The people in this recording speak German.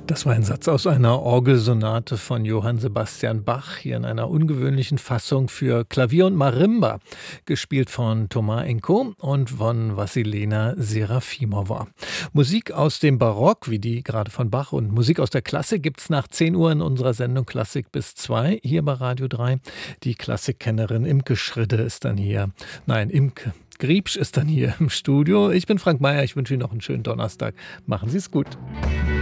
Das war ein Satz aus einer Orgelsonate von Johann Sebastian Bach, hier in einer ungewöhnlichen Fassung für Klavier und Marimba, gespielt von Thomas Enko und von Wassilena Serafimova. Musik aus dem Barock, wie die gerade von Bach, und Musik aus der Klassik gibt's nach 10 Uhr in unserer Sendung Klassik bis 2 hier bei Radio 3. Die Klassikkennerin Imke Schridde ist dann hier. Nein, Imke Griebsch ist dann hier im Studio. Ich bin Frank Mayer, ich wünsche Ihnen noch einen schönen Donnerstag. Machen Sie es gut.